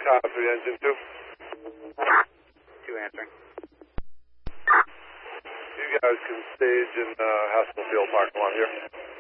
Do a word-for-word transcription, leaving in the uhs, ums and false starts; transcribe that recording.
Copy, engine two. Two answering. You guys can stage in uh, Haskell Field parking lot here.